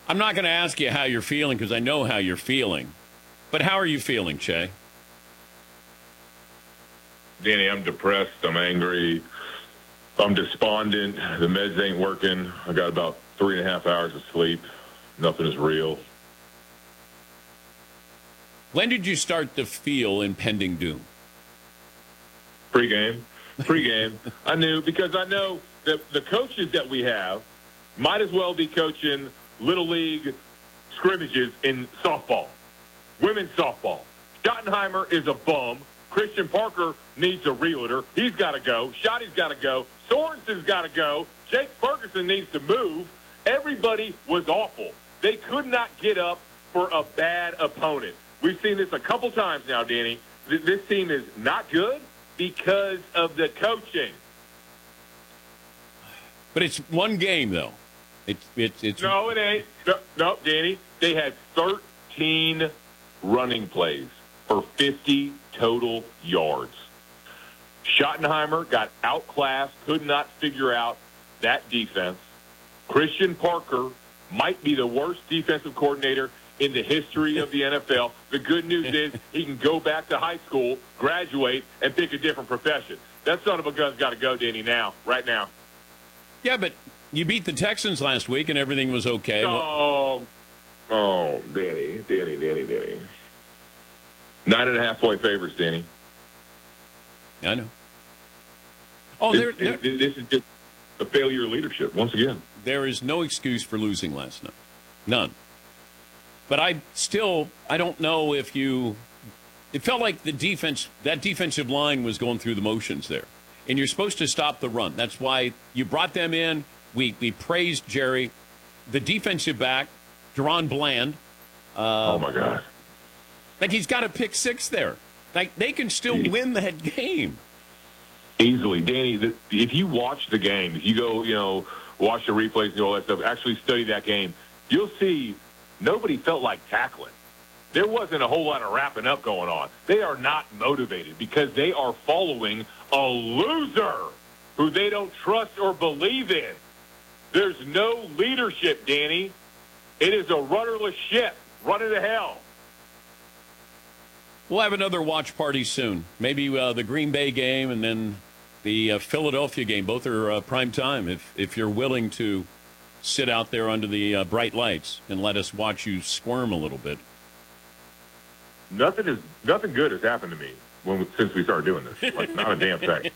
I'm not going to ask you how you're feeling because I know how you're feeling. But how are you feeling, Shay? Danny, I'm depressed. I'm angry. I'm despondent. The meds ain't working. I got about 3.5 hours of sleep. Nothing is real. When did you start to feel impending doom? Pre-game. I knew because I know that the coaches that we have might as well be coaching Little League scrimmages in softball, women's softball. Schottenheimer is a bum. Christian Parker needs a realtor. He's got to go. Schotty's got to go. Sorensen's got to go. Jake Ferguson needs to move. Everybody was awful. They could not get up for a bad opponent. We've seen this a couple times now, Danny. This team is not good because of the coaching. But it's one game, though. It's No, it ain't. No, Danny. They had 13 running plays for 50 total yards. Schottenheimer got outclassed, could not figure out that defense. Christian Parker might be the worst defensive coordinator in the history of the NFL. The good news is he can go back to high school, graduate, and pick a different profession. That son of a gun's got to go, Danny, now, right now. Yeah, but you beat the Texans last week and everything was okay. Oh, Danny. 9.5-point favorites, Danny. I know. Oh, this is just a failure of leadership, once again. There is no excuse for losing last night. None. But I don't know if you – it felt like that defensive line was going through the motions there. And you're supposed to stop the run. That's why you brought them in. We praised Jerry. The defensive back, Deron Bland. Oh, my God. Like, he's got a pick six there. Like, they can still win that game. Easily. Danny, if you watch the game, if you go, watch the replays and all that stuff, actually study that game, you'll see nobody felt like tackling. There wasn't a whole lot of wrapping up going on. They are not motivated because they are following a loser who they don't trust or believe in. There's no leadership, Danny. It is a rudderless ship running to hell. We'll have another watch party soon. Maybe the Green Bay game and then the Philadelphia game. Both are prime time if you're willing to sit out there under the bright lights and let us watch you squirm a little bit. Nothing good has happened to me since we started doing this. Like, not a damn thing.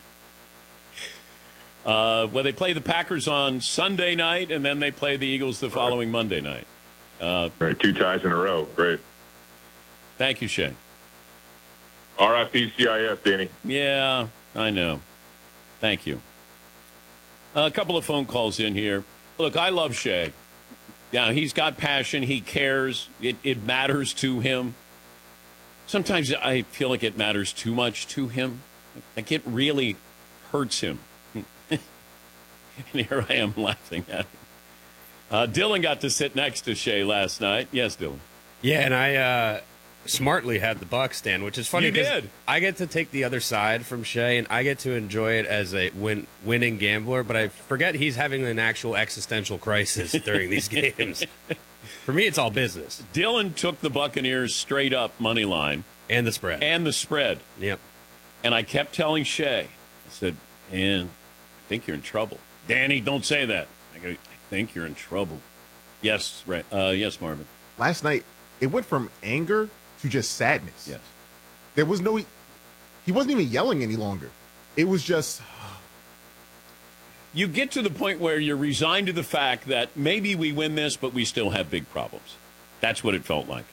Well, they play the Packers on Sunday night, and then they play the Eagles the following Monday night. Right, 2 ties in a row. Great. Thank you, Shane. RIP CIS, Danny. Yeah, I know. Thank you. A couple of phone calls in here. Look, I love Shay. Yeah, he's got passion. He cares. It matters to him. Sometimes I feel like it matters too much to him. Like it really hurts him. And here I am laughing at him. Dylan got to sit next to Shay last night. Yes, Dylan. Yeah, and I smartly had the Bucs stand, which is funny because I get to take the other side from Shay, and I get to enjoy it as a winning gambler, but I forget he's having an actual existential crisis during these games. For me, it's all business. Dylan took the Buccaneers straight up money line. And the spread. Yep. And I kept telling Shay, I said, man, I think you're in trouble. Danny, don't say that. I go, I think you're in trouble. Yes, right. Yes, Marvin. Last night, it went from anger to just sadness. Yes. There was he wasn't even yelling any longer. It was just. You get to the point where you're resigned to the fact that maybe we win this, but we still have big problems. That's what it felt like.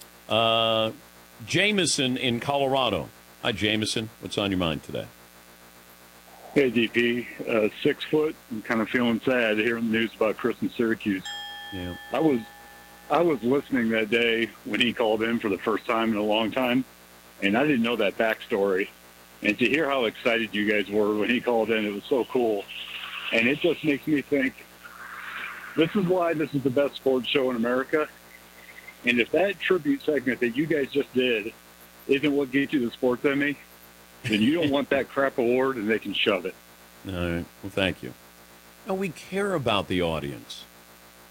Jameson in Colorado. Hi, Jameson. What's on your mind today? Hey, DP. 6 foot. I'm kind of feeling sad hearing the news about Chris in Syracuse. Yeah. I was listening that day when he called in for the first time in a long time, and I didn't know that backstory. And to hear how excited you guys were when he called in, it was so cool. And it just makes me think, this is why this is the best sports show in America. And if that tribute segment that you guys just did isn't what gets you the sports Emmy, then you don't want that crap award, and they can shove it. All right. Well, thank you. No, we care about the audience.